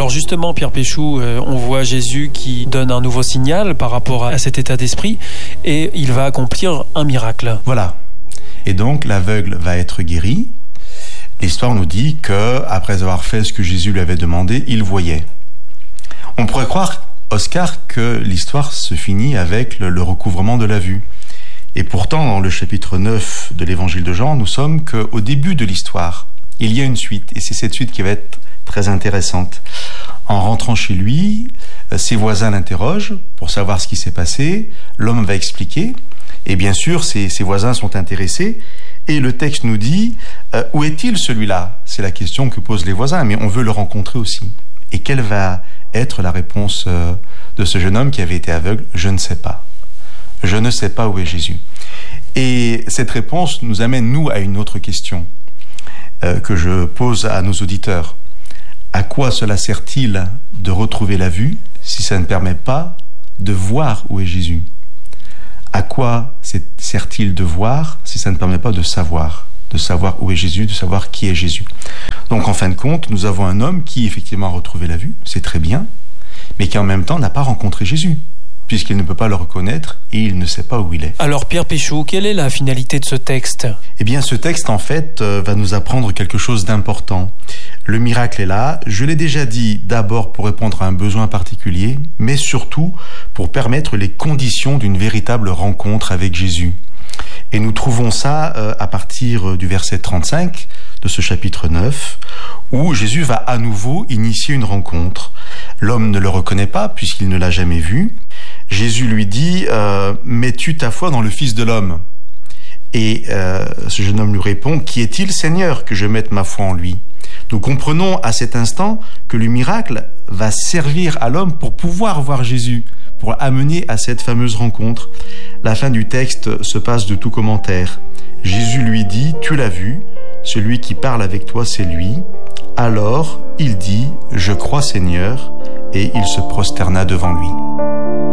Alors justement, Pierre Péchou, on voit Jésus qui donne un nouveau signal par rapport à cet état d'esprit et il va accomplir un miracle. Voilà. Et donc l'aveugle va être guéri. L'histoire nous dit que, après avoir fait ce que Jésus lui avait demandé, il voyait. On pourrait croire, Oscar, que l'histoire se finit avec le recouvrement de la vue. Et pourtant, dans le chapitre 9 de l'évangile de Jean, nous sommes qu'au début de l'histoire, il y a une suite. Et c'est cette suite qui va être très intéressante. En rentrant chez lui, ses voisins l'interrogent pour savoir ce qui s'est passé. L'homme va expliquer. Et bien sûr, ses voisins sont intéressés. Et le texte nous dit, où est-il celui-là ? C'est la question que posent les voisins, mais on veut le rencontrer aussi. Et quelle va être la réponse de ce jeune homme qui avait été aveugle ? Je ne sais pas. Je ne sais pas où est Jésus. Et cette réponse nous amène, nous, à une autre question que je pose à nos auditeurs. À quoi cela sert-il de retrouver la vue si ça ne permet pas de voir où est Jésus ? À quoi sert-il de voir si ça ne permet pas de savoir où est Jésus, de savoir qui est Jésus ? Donc en fin de compte, nous avons un homme qui effectivement a retrouvé la vue, c'est très bien, mais qui en même temps n'a pas rencontré Jésus, puisqu'il ne peut pas le reconnaître et il ne sait pas où il est. Alors Pierre Péchou, quelle est la finalité de ce texte ? Eh bien ce texte en fait va nous apprendre quelque chose d'important. Le miracle est là, je l'ai déjà dit, d'abord pour répondre à un besoin particulier, mais surtout pour permettre les conditions d'une véritable rencontre avec Jésus. Et nous trouvons ça à partir du verset 35 de ce chapitre 9, où Jésus va à nouveau initier une rencontre. L'homme ne le reconnaît pas puisqu'il ne l'a jamais vu. Jésus lui dit « Mets-tu ta foi dans le Fils de l'homme ?» Et ce jeune homme lui répond « Qui est-il, Seigneur, que je mette ma foi en lui ?» Nous comprenons à cet instant que le miracle va servir à l'homme pour pouvoir voir Jésus, pour amener à cette fameuse rencontre. La fin du texte se passe de tout commentaire. Jésus lui dit « Tu l'as vu, celui qui parle avec toi, c'est lui. » Alors, il dit « Je crois, Seigneur », et il se prosterna devant lui.